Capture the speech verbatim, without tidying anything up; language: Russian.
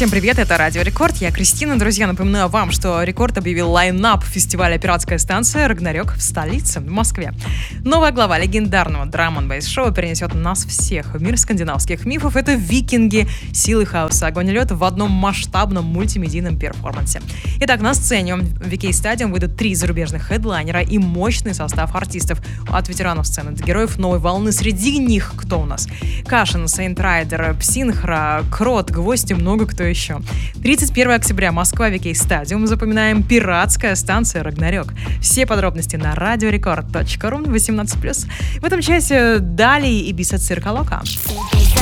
Всем привет, это Радио Рекорд, я Кристина. Друзья, напоминаю вам, что Рекорд объявил лайнап фестиваля «Пиратская станция» «Рагнарёк» в столице, в Москве. Новая глава легендарного драм-н-бейс-шоу перенесет нас всех в мир скандинавских мифов. Это викинги, силы хаоса, огонь и лед в одном масштабном мультимедийном перформансе. Итак, на сцене в ви кей Stadium выйдут три зарубежных хедлайнера и мощный состав артистов. От ветеранов сцены до героев новой волны. Среди них кто у нас? Кашин, Сейнт Райдер, Псинхра, Крот, Гвоздь и много кто еще. тридцать первого октября, Москва, ви кей Stadium. Запоминаем, «Пиратская станция Рагнарёк». Все подробности на радиорекорд точка ру, восемнадцать плюс. В этом часе Дали и Биса Цирка Лока.